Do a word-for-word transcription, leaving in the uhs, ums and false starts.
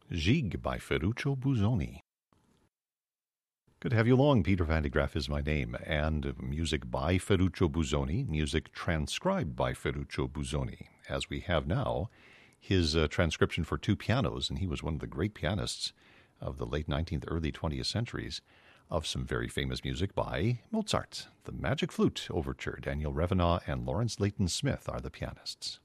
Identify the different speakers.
Speaker 1: Gig by Ferruccio Busoni. Good to have you along. Peter Van de Graaff is my name, and music by Ferruccio Busoni, music transcribed by Ferruccio Busoni, as we have now his uh, transcription for two pianos, and he was one of the great pianists of the late nineteenth, early twentieth centuries, of some very famous music by Mozart. The Magic Flute Overture. Daniel Revenant and Lawrence Leighton Smith are the pianists.